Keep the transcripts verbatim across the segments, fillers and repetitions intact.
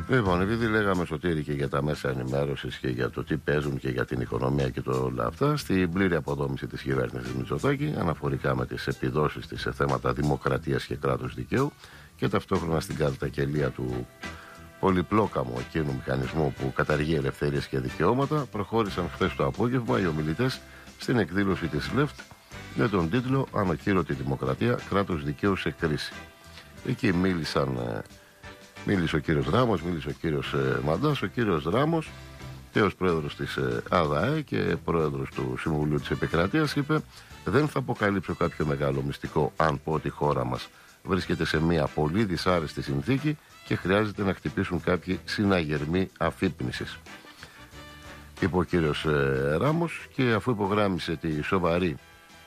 Λοιπόν, επειδή λέγαμε, Σωτήρη, και για τα μέσα ενημέρωσης και για το τι παίζουν και για την οικονομία και το όλα αυτά, στην πλήρη αποδόμηση της κυβέρνησης Μητσοτάκη, αναφορικά με τις επιδόσεις της σε θέματα δημοκρατίας και κράτους δικαίου και ταυτόχρονα στην καταγγελία του πολυπλόκαμου εκείνου μηχανισμού που καταργεί ελευθερίες και δικαιώματα, προχώρησαν χθες το απόγευμα οι ομιλητές στην εκδήλωση της ΛΕΦΤ με τον τίτλο «Ανοχήρωτη Δημοκρατία, κράτος δικαίου σε κρίση». Εκεί μίλησαν. Μίλησε ο κύριος Ράμος, μίλησε ο κύριος ε, Μαντάς. Ο κύριος Ράμος, τέος πρόεδρος της ε, ΑΔΑΕ και πρόεδρος του Συμβουλίου της Επικρατείας, είπε: «Δεν θα αποκαλύψω κάποιο μεγάλο μυστικό αν πω ότι η χώρα μας βρίσκεται σε μια πολύ δυσάρεστη συνθήκη και χρειάζεται να χτυπήσουν κάποιοι συναγερμοί αφύπνισης», είπε ο κύριος ε, Ράμος, και αφού υπογράμμισε τη σοβαρή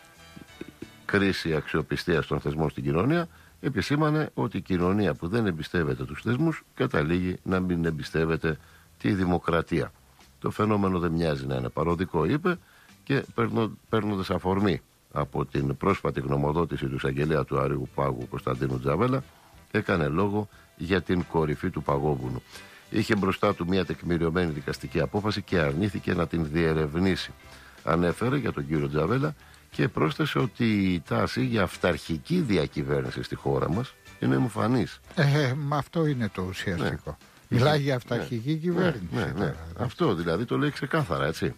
κρίση αξιοπιστίας των θεσμών στην κοινωνία, επισήμανε ότι η κοινωνία που δεν εμπιστεύεται τους θεσμούς καταλήγει να μην εμπιστεύεται τη δημοκρατία. Το φαινόμενο δεν μοιάζει να είναι παροδικό, είπε, και παίρνοντας αφορμή από την πρόσφατη γνωμοδότηση του εισαγγελέα του Αριού Πάγου Κωνσταντίνου Τζαβέλα, έκανε λόγο για την κορυφή του παγόβουνου. Είχε μπροστά του μια τεκμηριωμένη δικαστική απόφαση και αρνήθηκε να την διερευνήσει. Ανέφερε για τον κύριο Τζαβέλα και πρόσθεσε ότι η τάση για αυταρχική διακυβέρνηση στη χώρα μας είναι εμφανής. Ε, μα αυτό είναι το ουσιαστικό. Ναι. Μιλάει για αυταρχική ναι. κυβέρνηση. Ναι, ναι, ναι. Αυτό δηλαδή το λέει ξεκάθαρα, έτσι.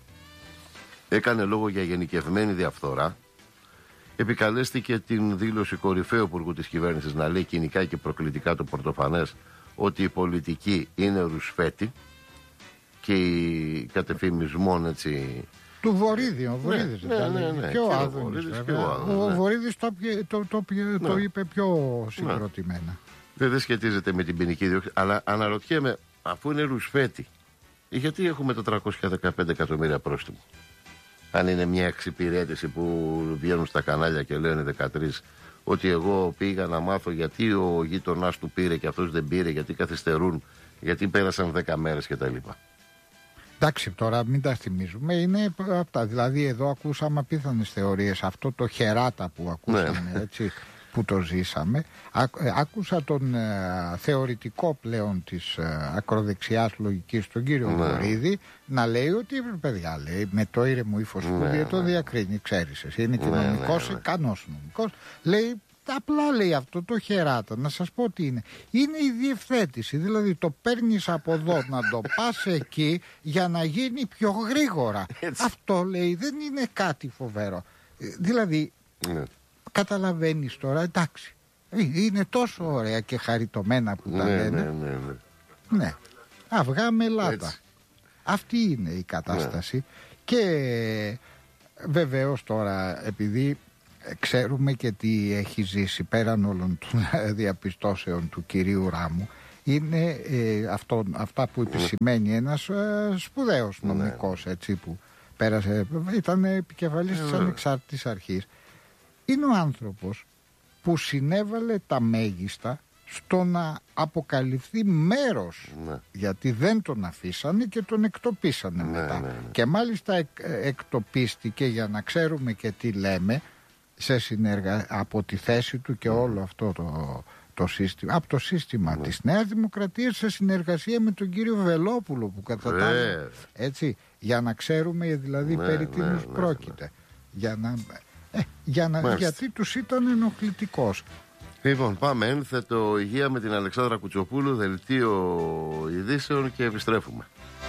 Έκανε λόγο για γενικευμένη διαφθορά. Επικαλέστηκε την δήλωση κορυφαίου υπουργού της κυβέρνησης να λέει κοινικά και προκλητικά το πρωτοφανές ότι η πολιτική είναι ρουσφέτη και η κατεφημισμόν, έτσι, του Βορύδη, ο Βορύδης. Ναι, ναι, ναι, ναι. Και ο Άδωνης, ο ναι. Βορύδης το, το, το, το, ναι. το είπε πιο συγκροτημένα. Ναι. Δεν σχετίζεται με την ποινική δίωξη, αλλά αναρωτιέμαι, αφού είναι ρουσφέτη, γιατί έχουμε τετρακόσια δεκαπέντε εκατομμύρια πρόστιμο? Αν είναι μια εξυπηρέτηση που βγαίνουν στα κανάλια και λένε δεκατρείς ότι εγώ πήγα να μάθω γιατί ο γείτονάς του πήρε και αυτός δεν πήρε, γιατί καθυστερούν, γιατί πέρασαν δέκα μέρες κτλ. Εντάξει, τώρα μην τα θυμίζουμε, είναι αυτά. Δηλαδή εδώ ακούσαμε απίθανες θεωρίες. Αυτό το χεράτα που ακούσαμε, ναι. έτσι, που το ζήσαμε. Άκουσα τον ε, θεωρητικό πλέον της ε, ακροδεξιάς λογικής, τον κύριο ναι. Βορύδη, να λέει ότι, παιδιά, λέει, με το ήρεμο ύφος που ναι, το διακρίνει, ξέρεις εσύ, είναι κοινωνικός, ναι, ναι, ναι. ικανός νομικός, λέει. Απλά λέει αυτό το χεράτα, να σας πω τι είναι. Είναι η διευθέτηση, δηλαδή το παίρνεις από εδώ να το πας εκεί για να γίνει πιο γρήγορα. Έτσι. Αυτό λέει δεν είναι κάτι φοβερό. Δηλαδή ναι. καταλαβαίνεις τώρα, εντάξει, είναι τόσο ωραία και χαριτωμένα που τα ναι, λένε. Ναι, ναι, ναι. ναι. Αυγά με λάτα. Αυτή είναι η κατάσταση ναι. και βεβαίως τώρα επειδή ξέρουμε και τι έχει ζήσει πέραν όλων των διαπιστώσεων του κυρίου Ράμου, είναι ε, αυτό, αυτά που επισημαίνει ένας ε, σπουδαίος νομικός, έτσι, που πέρασε, ήταν επικεφαλής της Ανεξάρτητης Αρχής. Είναι ο άνθρωπος που συνέβαλε τα μέγιστα στο να αποκαλυφθεί μέρος, ναι. γιατί δεν τον αφήσανε και τον εκτοπίσανε ναι, μετά ναι, ναι. και μάλιστα εκ, εκτοπίστηκε, για να ξέρουμε και τι λέμε, σε συνεργα... από τη θέση του και όλο αυτό το, το σύστημα, από το σύστημα ναι. της Νέας Δημοκρατίας, σε συνεργασία με τον κύριο Βελόπουλο που κατά τα άλλα, έτσι, για να ξέρουμε δηλαδή ναι, περί τίνος ναι, ναι, πρόκειται ναι. Για να... Ε, για να... γιατί τους ήταν ενοχλητικός. Λοιπόν, πάμε ένθετο υγεία με την Αλεξάνδρα Κουτσοπούλου, δελτίο ειδήσεων, και επιστρέφουμε.